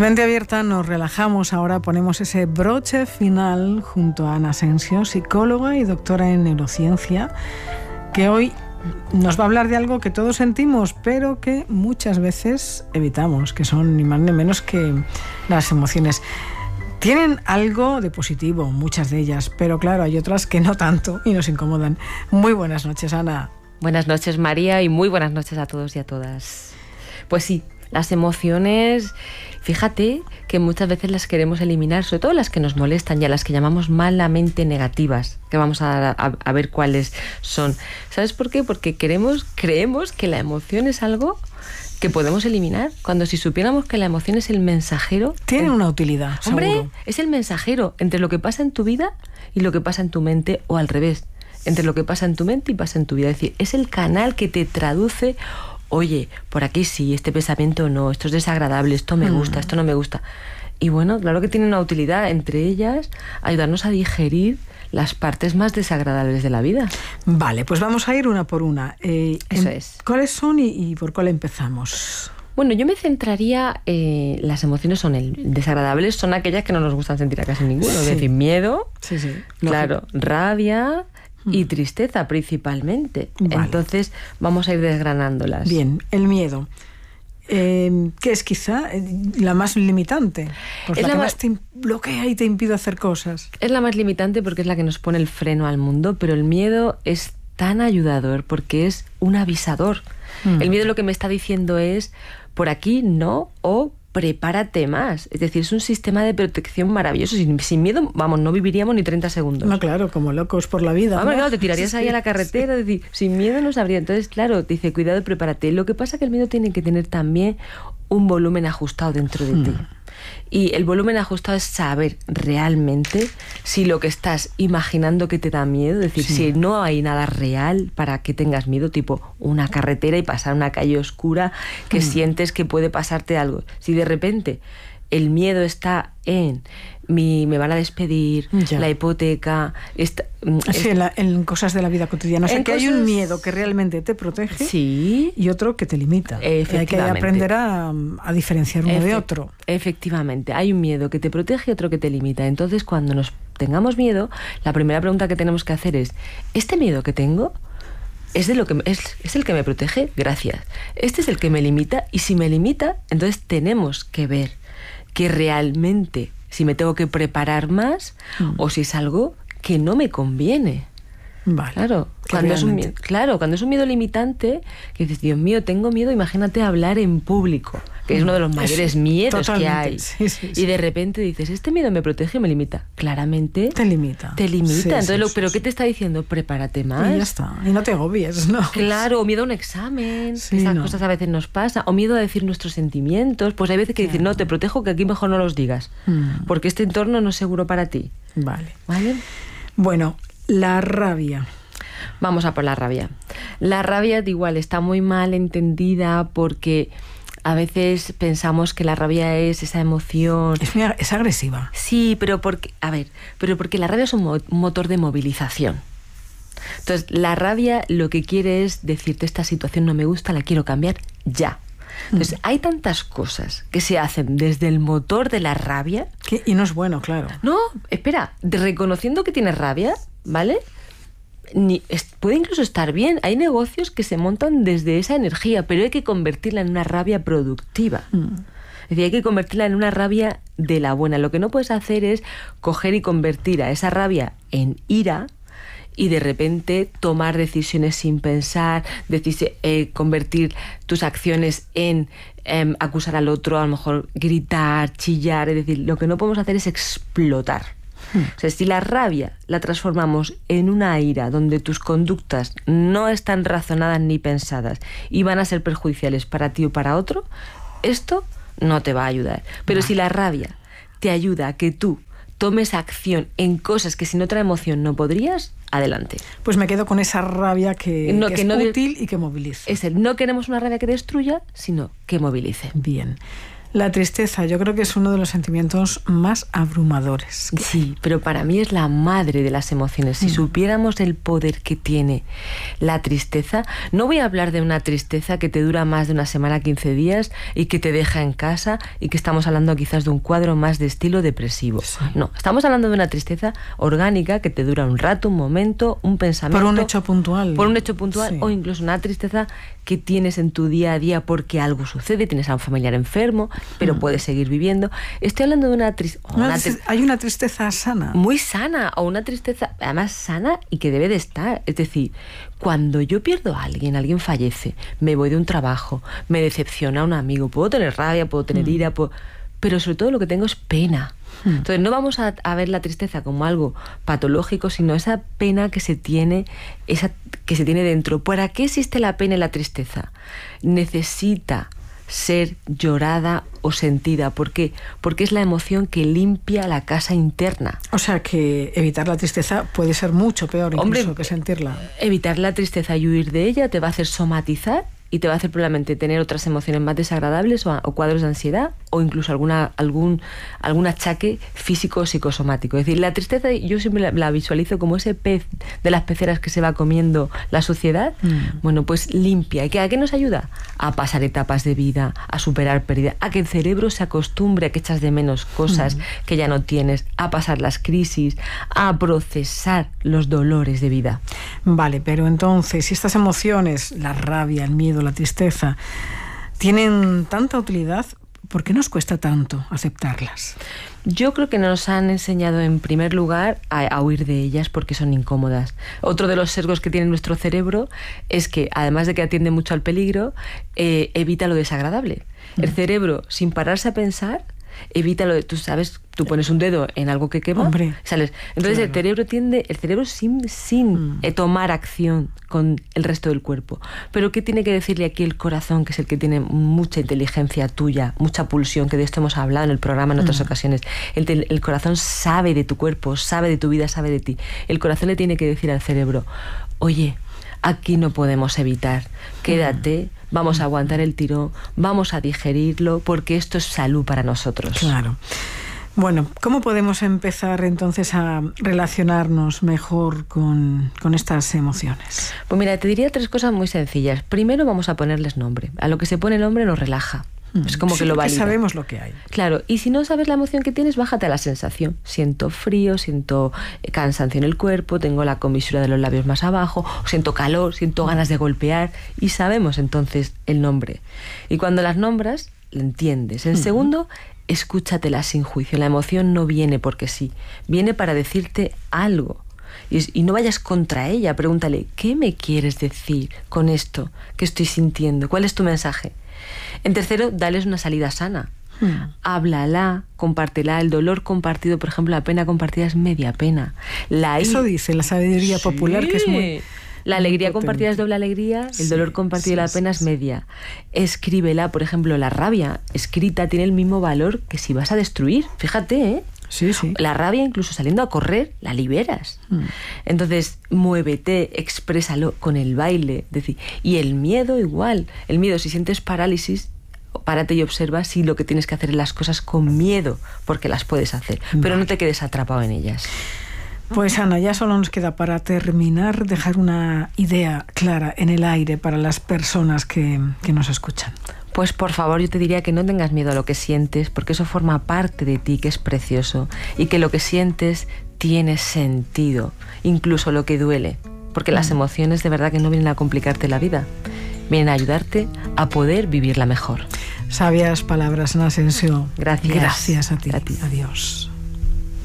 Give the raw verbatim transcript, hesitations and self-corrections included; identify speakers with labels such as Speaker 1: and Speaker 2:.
Speaker 1: Mente abierta, nos relajamos. Ahora ponemos ese broche final junto a Ana Asensio, psicóloga y doctora en neurociencia, que hoy nos va a hablar de algo que todos sentimos, pero que muchas veces evitamos, que son ni más ni menos que las emociones. Tienen algo de positivo, muchas de ellas, pero claro, hay otras que no tanto y nos incomodan. Muy buenas noches, Ana.
Speaker 2: Buenas noches, María, y muy buenas noches a todos y a todas. Pues sí, las emociones, fíjate que muchas veces las queremos eliminar, sobre todo las que nos molestan y a las que llamamos malamente negativas, que vamos a, a, a ver cuáles son. ¿Sabes por qué? Porque queremos, creemos que la emoción es algo que podemos eliminar, cuando si supiéramos que la emoción es el mensajero...
Speaker 1: Tiene una utilidad,
Speaker 2: Hombre,
Speaker 1: seguro.
Speaker 2: Es el mensajero entre lo que pasa en tu vida y lo que pasa en tu mente, o al revés, entre lo que pasa en tu mente y pasa en tu vida. Es decir, es el canal que te traduce, oye, por aquí sí, este pensamiento no, esto es desagradable, esto me gusta, esto no me gusta. Y bueno, claro que tiene una utilidad, entre ellas, ayudarnos a digerir las partes más desagradables de la vida.
Speaker 1: Vale, pues vamos a ir una por una. Eh,
Speaker 2: Eso
Speaker 1: en,
Speaker 2: es.
Speaker 1: ¿Cuáles son y, y por cuál empezamos?
Speaker 2: Bueno, yo me centraría, eh, las emociones son el, desagradables, son aquellas que no nos gustan sentir a casi ninguno. Sí. Es decir, miedo,
Speaker 1: sí, sí,
Speaker 2: claro, rabia y tristeza principalmente. Vale. Entonces vamos a ir desgranándolas.
Speaker 1: Bien, el miedo. Eh, que es quizá la más limitante, pues es la, la que más te bloquea y te impide hacer cosas.
Speaker 2: Es la más limitante porque es la que nos pone el freno al mundo, pero el miedo es tan ayudador porque es un avisador. Mm. El miedo lo que me está diciendo es, por aquí no, o prepárate más. Es decir, es un sistema de protección maravilloso. Sin, sin miedo, vamos, no viviríamos ni treinta segundos.
Speaker 1: No, claro, como locos por la vida.
Speaker 2: Vamos,
Speaker 1: ¿no?
Speaker 2: Claro, te tirarías sí, ahí a la carretera, sí. Es decir, sin miedo no sabría. Entonces, claro, te dice, cuidado, prepárate. Lo que pasa es que el miedo tiene que tener también un volumen ajustado dentro de hmm. ti. Y el volumen ajustado es saber realmente si lo que estás imaginando que te da miedo, es decir, sí. si no hay nada real para que tengas miedo, tipo una carretera y pasar una calle oscura que mm. sientes que puede pasarte algo. Si de repente el miedo está en mi, me van a despedir, ya. la hipoteca... Esta,
Speaker 1: sí, en, la, en cosas de la vida cotidiana. O sea, que cosas... hay un miedo que realmente te protege
Speaker 2: sí.
Speaker 1: y otro que te limita. Hay que aprender a, a diferenciar uno Efe- de otro.
Speaker 2: Efectivamente, hay un miedo que te protege y otro que te limita. Entonces, cuando nos tengamos miedo, la primera pregunta que tenemos que hacer es, ¿este miedo que tengo es, de lo que, es, es el que me protege? Gracias. ¿Este es el que me limita? Y si me limita, entonces tenemos que ver que realmente si me tengo que preparar más mm. o si es algo que no me conviene.
Speaker 1: Vale.
Speaker 2: Claro, cuando es un miedo, claro, cuando es un miedo limitante, que dices, Dios mío, tengo miedo, imagínate hablar en público, que es uno de los mayores miedos Totalmente. que hay.
Speaker 1: Sí, sí, sí.
Speaker 2: Y de repente dices, ¿este miedo me protege o me limita? Claramente
Speaker 1: te limita.
Speaker 2: Te limita. Sí, Entonces,
Speaker 1: sí,
Speaker 2: lo,
Speaker 1: sí,
Speaker 2: ¿pero
Speaker 1: sí.
Speaker 2: qué te está diciendo? Prepárate más.
Speaker 1: Y ya está. Y no te agobies, ¿no?
Speaker 2: Claro, o miedo a un examen,
Speaker 1: sí,
Speaker 2: esas
Speaker 1: no.
Speaker 2: cosas a veces nos pasa, o miedo a decir nuestros sentimientos. Pues hay veces que claro. dicen, no, te protejo, que aquí mejor no los digas, mm. porque este entorno no es seguro para ti.
Speaker 1: Vale.
Speaker 2: ¿Vale?
Speaker 1: Bueno, la rabia.
Speaker 2: Vamos a por la rabia. La rabia, igual, está muy mal entendida porque a veces pensamos que la rabia es esa emoción...
Speaker 1: Es, muy, es agresiva.
Speaker 2: Sí, pero porque... A ver, pero porque la rabia es un, mo- un motor de movilización. Entonces, la rabia lo que quiere es decirte, esta situación no me gusta, la quiero cambiar ya. Entonces, mm. hay tantas cosas que se hacen desde el motor de la rabia...
Speaker 1: ¿Qué? Y no es bueno, claro.
Speaker 2: No, espera, de reconociendo que tienes rabia, ¿vale?, Ni, es, puede incluso estar bien. Hay negocios que se montan desde esa energía, pero hay que convertirla en una rabia productiva. Mm. Es decir, hay que convertirla en una rabia de la buena. Lo que no puedes hacer es coger y convertir a esa rabia en ira y de repente tomar decisiones sin pensar, decir, eh, convertir tus acciones en eh, acusar al otro, a lo mejor gritar, chillar. Es decir, lo que no podemos hacer es explotar. O sea, si la rabia la transformamos en una ira donde tus conductas no están razonadas ni pensadas y van a ser perjudiciales para ti o para otro, esto no te va a ayudar. Pero no. si la rabia te ayuda a que tú tomes acción en cosas que sin otra emoción no podrías, adelante.
Speaker 1: Pues me quedo con esa rabia que,
Speaker 2: no,
Speaker 1: que,
Speaker 2: que
Speaker 1: es
Speaker 2: no
Speaker 1: útil de... y que moviliza.
Speaker 2: Es el, no queremos una rabia que destruya, sino que movilice.
Speaker 1: Bien. La tristeza, yo creo que es uno de los sentimientos más abrumadores.
Speaker 2: Sí, pero para mí es la madre de las emociones. Si mm. supiéramos el poder que tiene la tristeza, no voy a hablar de una tristeza que te dura más de una semana, quince días y que te deja en casa y que estamos hablando quizás de un cuadro más de estilo depresivo. Sí. No, estamos hablando de una tristeza orgánica que te dura un rato, un momento, un pensamiento.
Speaker 1: Por un hecho puntual.
Speaker 2: Por un hecho puntual, sí. O incluso una tristeza que tienes en tu día a día porque algo sucede, tienes a un familiar enfermo, pero mm. puedes seguir viviendo. Estoy hablando de una tristeza...
Speaker 1: Una tri hay una tristeza sana.
Speaker 2: Muy sana, o una tristeza además sana y que debe de estar. Es decir, cuando yo pierdo a alguien, alguien fallece, me voy de un trabajo, me decepciona un amigo, puedo tener rabia, puedo tener mm. ira, puedo... pero sobre todo lo que tengo es pena. Entonces no vamos a, a ver la tristeza como algo patológico, sino esa pena que se tiene, esa que se tiene dentro. ¿Para qué existe la pena y la tristeza? Necesita ser llorada o sentida. ¿Por qué? Porque es la emoción que limpia la casa interna.
Speaker 1: O sea que evitar la tristeza puede ser mucho peor incluso
Speaker 2: Hombre,
Speaker 1: que sentirla.
Speaker 2: Evitar la tristeza y huir de ella te va a hacer somatizar y te va a hacer probablemente tener otras emociones más desagradables o, o cuadros de ansiedad o incluso alguna, algún, algún achaque físico o psicosomático. Es decir, la tristeza yo siempre la, la visualizo como ese pez de las peceras que se va comiendo la suciedad. Mm. Bueno, pues limpia. ¿Y qué, a qué nos ayuda? A pasar etapas de vida, a superar pérdidas, a que el cerebro se acostumbre a que echas de menos cosas mm. que ya no tienes, a pasar las crisis, a procesar los dolores de vida.
Speaker 1: Vale, pero entonces, si estas emociones, la rabia, el miedo, la tristeza, tienen tanta utilidad, ¿por qué nos cuesta tanto aceptarlas?
Speaker 2: Yo creo que nos han enseñado en primer lugar a, a huir de ellas porque son incómodas. Otro de los sesgos que tiene nuestro cerebro es que, además de que atiende mucho al peligro, eh, evita lo desagradable. Mm. El cerebro, sin pararse a pensar, evita lo de, tú sabes, tú pones un dedo en algo que quema,
Speaker 1: Hombre,
Speaker 2: sales. Entonces claro. el cerebro tiende, el cerebro sin, sin mm. eh, tomar acción con el resto del cuerpo. Pero ¿qué tiene que decirle aquí el corazón, que es el que tiene mucha inteligencia tuya, mucha pulsión, que de esto hemos hablado en el programa en otras mm. ocasiones? El, el corazón sabe de tu cuerpo, sabe de tu vida, sabe de ti. El corazón le tiene que decir al cerebro, oye, aquí no podemos evitar, quédate, vamos a aguantar el tirón, vamos a digerirlo, porque esto es salud para nosotros.
Speaker 1: Claro. Bueno, ¿cómo podemos empezar entonces a relacionarnos mejor con, con estas emociones?
Speaker 2: Pues mira, te diría tres cosas muy sencillas. Primero vamos a ponerles nombre. A lo que se pone nombre nos relaja. Es como
Speaker 1: sí,
Speaker 2: que lo valida.
Speaker 1: Sabemos lo que hay.
Speaker 2: Claro, y si no sabes la emoción que tienes, bájate a la sensación. Siento frío, siento cansancio en el cuerpo, tengo la comisura de los labios más abajo, siento calor, siento ganas de golpear, y sabemos entonces el nombre. Y cuando las nombras, la entiendes. En uh-huh. segundo, escúchatela sin juicio. La emoción no viene porque sí, viene para decirte algo. Y, y no vayas contra ella, pregúntale, ¿qué me quieres decir con esto que estoy sintiendo? ¿Cuál es tu mensaje? En tercero, dales una salida sana. Hmm. Háblala, compártela. El dolor compartido, por ejemplo, la pena compartida es media pena. La
Speaker 1: Eso dice la sabiduría sí. popular, que es muy...
Speaker 2: La alegría muy compartida es doble alegría, el sí, dolor compartido y sí, la pena sí, es media. Escríbela, por ejemplo, la rabia escrita tiene el mismo valor que si vas a destruir. Fíjate, ¿eh?
Speaker 1: Sí, sí.
Speaker 2: La rabia, incluso saliendo a correr, la liberas. Mm. Entonces, muévete, exprésalo con el baile. Decir, y el miedo igual. El miedo, si sientes parálisis, párate y observa si lo que tienes que hacer es las cosas con miedo, porque las puedes hacer. Vale. Pero no te quedes atrapado en ellas.
Speaker 1: Pues Ana, ya solo nos queda para terminar dejar una idea clara en el aire para las personas que, que nos escuchan.
Speaker 2: Pues por favor, yo te diría que no tengas miedo a lo que sientes, porque eso forma parte de ti, que es precioso, y que lo que sientes tiene sentido, incluso lo que duele, porque mm. las emociones de verdad que no vienen a complicarte la vida, vienen a ayudarte a poder vivirla mejor.
Speaker 1: Sabias palabras, Ana Asensio.
Speaker 2: Gracias.
Speaker 1: Gracias a ti.
Speaker 2: A ti.
Speaker 1: Adiós.